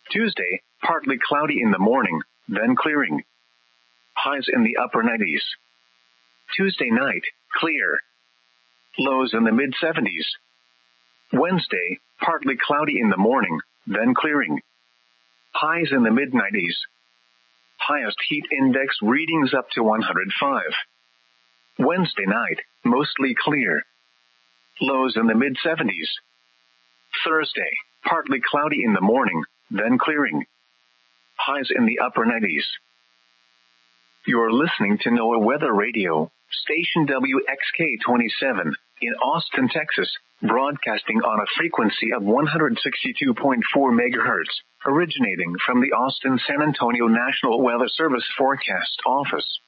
Tuesday, partly cloudy in the morning, then clearing. Highs in the upper 90s. Tuesday night, clear. Lows in the mid-70s. Wednesday, partly cloudy in the morning, then clearing. Highs in the mid-90s. Highest heat index readings up to 105. Wednesday night, mostly clear. Lows in the mid-70s. Thursday, partly cloudy in the morning, then clearing. Highs in the upper 90s. You're listening to NOAA Weather Radio, station WXK-27, in Austin, Texas, broadcasting on a frequency of 162.4 megahertz, originating from the Austin-San Antonio National Weather Service Forecast Office.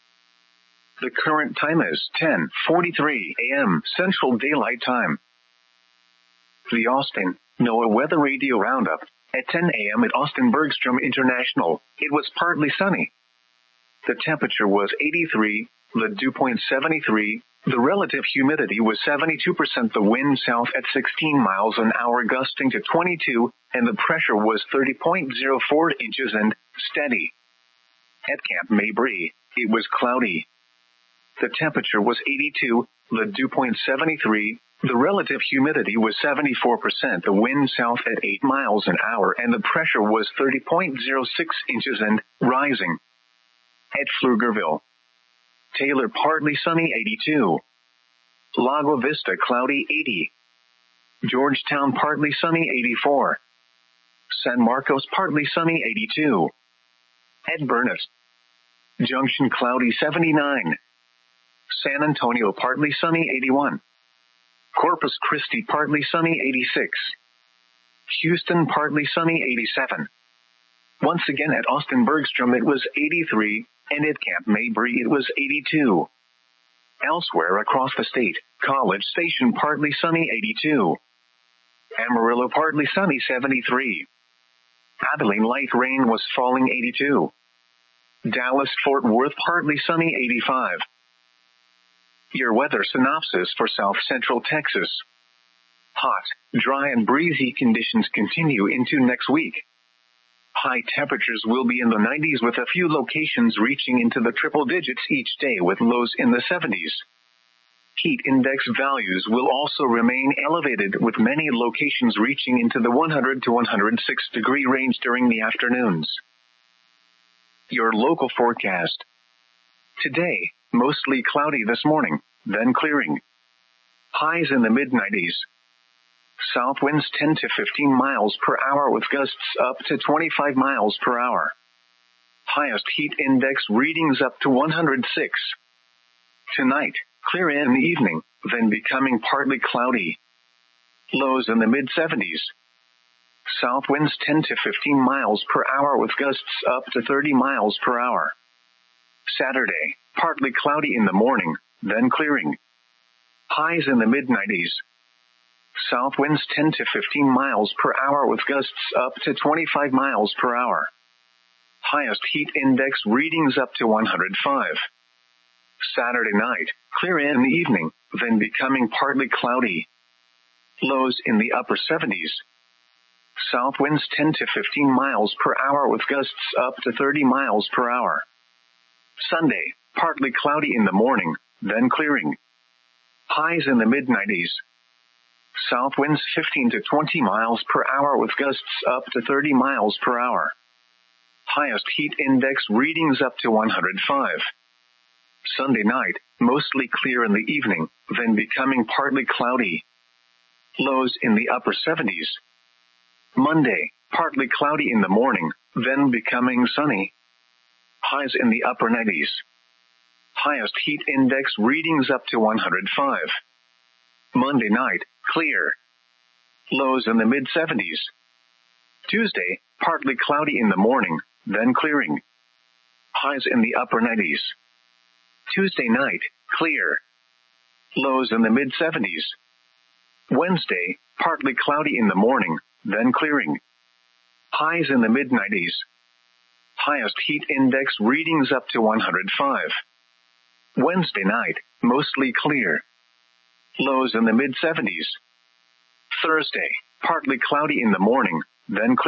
The current time is 10:43 a.m. Central Daylight Time. The Austin NOAA Weather Radio Roundup. At 10 a.m. at Austin Bergstrom International, it was partly sunny. The temperature was 83, the dew point 73, the relative humidity was 72%, the wind south at 16 miles an hour gusting to 22, and the pressure was 30.04 inches and steady. At Camp Mabry, it was cloudy. The temperature was 82, the dew point 73, the relative humidity was 74%, the wind south at 8 miles an hour, and the pressure was 30.06 inches and rising. At Pflugerville, Taylor partly sunny 82. Lago Vista cloudy 80. Georgetown partly sunny 84. San Marcos partly sunny 82. At Burnett Junction cloudy 79. San Antonio partly sunny 81. Corpus Christi partly sunny 86. Houston partly sunny 87. Once again at Austin Bergstrom it was 83, and at Camp Mabry it was 82. Elsewhere across the state, College Station partly sunny 82. Amarillo partly sunny 73. Abilene light rain was falling 82. Dallas Fort Worth partly sunny 85. Your weather synopsis for South Central Texas. Hot, dry and breezy conditions continue into next week. High temperatures will be in the 90s with a few locations reaching into the triple digits each day with lows in the 70s. Heat index values will also remain elevated with many locations reaching into the 100 to 106 degree range during the afternoons. Your local forecast. Today, mostly cloudy this morning, then clearing. Highs in the mid-90s. South winds 10 to 15 miles per hour with gusts up to 25 miles per hour. Highest heat index readings up to 106. Tonight, clear in the evening, then becoming partly cloudy. Lows in the mid-70s. South winds 10 to 15 miles per hour with gusts up to 30 miles per hour. Saturday, partly cloudy in the morning, then clearing. Highs in the mid-90s. South winds 10 to 15 miles per hour with gusts up to 25 miles per hour. Highest heat index readings up to 105. Saturday night, clear in the evening, then becoming partly cloudy. Lows in the upper 70s. South winds 10 to 15 miles per hour with gusts up to 30 miles per hour. Sunday, partly cloudy in the morning, then clearing. Highs in the mid-90s. South winds 15 to 20 miles per hour with gusts up to 30 miles per hour. Highest heat index readings up to 105. Sunday night, mostly clear in the evening, then becoming partly cloudy. Lows in the upper 70s. Monday, partly cloudy in the morning, then becoming sunny. Highs in the upper 90s. Highest heat index readings up to 105. Monday night, clear. Lows in the mid-70s. Tuesday, partly cloudy in the morning, then clearing. Highs in the upper 90s. Tuesday night, clear. Lows in the mid-70s. Wednesday, partly cloudy in the morning, then clearing. Highs in the mid-90s. Highest heat index readings up to 105. Wednesday night, mostly clear. Lows in the mid-70s. Thursday, partly cloudy in the morning, then clear.